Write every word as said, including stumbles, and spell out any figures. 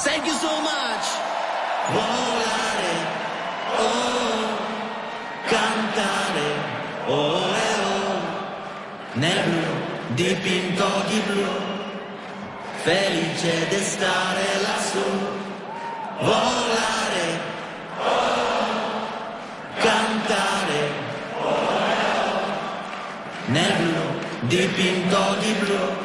Thank you so much. Volare, oh, cantare, oh e oh, nel blu, dipinto di blu, felice di stare lassù. Volare, oh, cantare, oh e oh, nel blu, dipinto di blu,